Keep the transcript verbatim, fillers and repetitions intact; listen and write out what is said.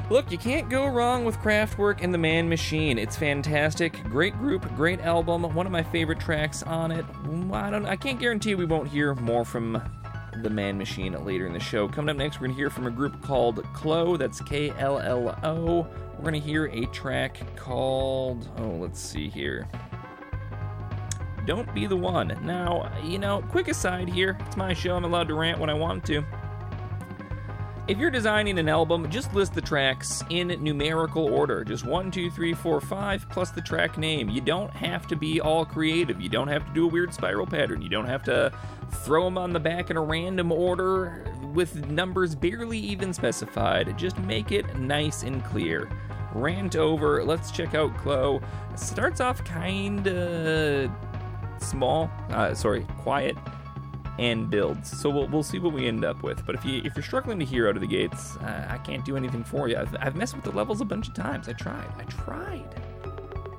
Look, you can't go wrong with Kraftwerk and the Man Machine. It's fantastic. Great group, great album. One of my favorite tracks on it. I don't I can't guarantee we won't hear more from the Man Machine later in the show. Coming up next, we're going to hear from a group called Klo. That's K L L O. We're going to hear a track called, oh, let's see here. Don't Be the One. Now, you know, quick aside here. It's my show. I'm allowed to rant when I want to. If you're designing an album, just list the tracks in numerical order. Just one, two, three, four, five, plus the track name. You don't have to be all creative. You don't have to do a weird spiral pattern. You don't have to throw them on the back in a random order with numbers barely even specified. Just make it nice and clear. Rant over. Let's check out Klo. Starts off kinda small. Uh, sorry, quiet. And builds. So we'll we'll see what we end up with. But if you if you're struggling to hear out of the gates, uh, I can't do anything for you. I've, I've messed with the levels a bunch of times. I tried. I tried.